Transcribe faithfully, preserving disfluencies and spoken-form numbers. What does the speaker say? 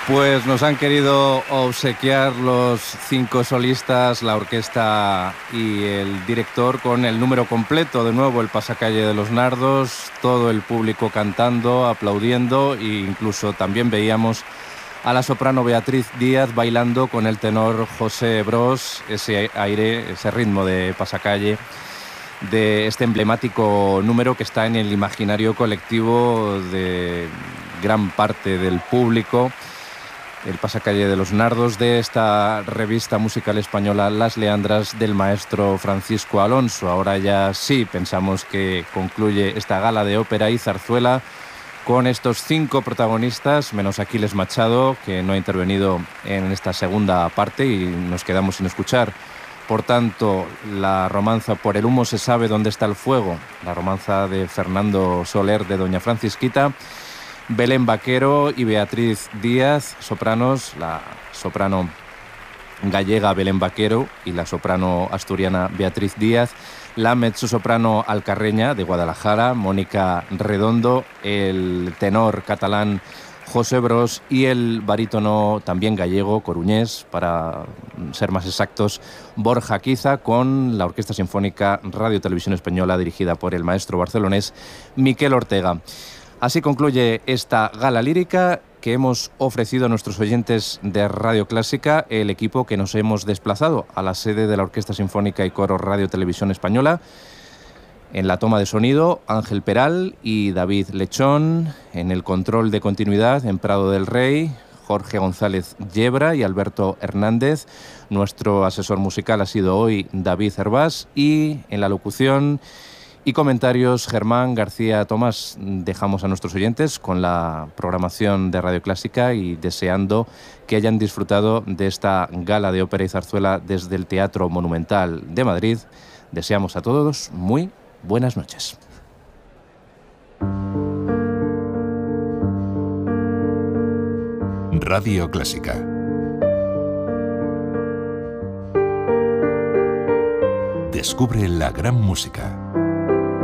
Pues nos han querido obsequiar los cinco solistas, la orquesta y el director con el número completo. De nuevo el Pasacalle de los Nardos, todo el público cantando, aplaudiendo, e incluso también veíamos a la soprano Beatriz Díaz bailando con el tenor José Bros, ese aire, ese ritmo de Pasacalle, de este emblemático número que está en el imaginario colectivo de gran parte del público. El Pasacalle de los Nardos, de esta revista musical española Las Leandras, del maestro Francisco Alonso. Ahora ya sí pensamos que concluye esta gala de ópera y zarzuela con estos cinco protagonistas, menos Aquiles Machado, que no ha intervenido en esta segunda parte, y nos quedamos sin escuchar. Por tanto, la romanza Por el humo se sabe dónde está el fuego, la romanza de Fernando Soler de Doña Francisquita, Belén Vaquero y Beatriz Díaz, sopranos, la soprano gallega Belén Vaquero y la soprano asturiana Beatriz Díaz, la mezzosoprano alcarreña de Guadalajara, Mónica Redondo, el tenor catalán José Bros y el barítono también gallego, coruñés, para ser más exactos, Borja Quiza, con la Orquesta Sinfónica Radio Televisión Española dirigida por el maestro barcelonés Miquel Ortega. Así concluye esta gala lírica que hemos ofrecido a nuestros oyentes de Radio Clásica, el equipo que nos hemos desplazado a la sede de la Orquesta Sinfónica y Coro Radio Televisión Española. En la toma de sonido, Ángel Peral y David Lechón. En el control de continuidad, en Prado del Rey, Jorge González Yebra y Alberto Hernández. Nuestro asesor musical ha sido hoy David Hervás. Y en la locución y comentarios, Germán García Tomás. Dejamos a nuestros oyentes con la programación de Radio Clásica y deseando que hayan disfrutado de esta gala de ópera y zarzuela desde el Teatro Monumental de Madrid. Deseamos a todos muy buenas noches. Radio Clásica. Descubre la gran música.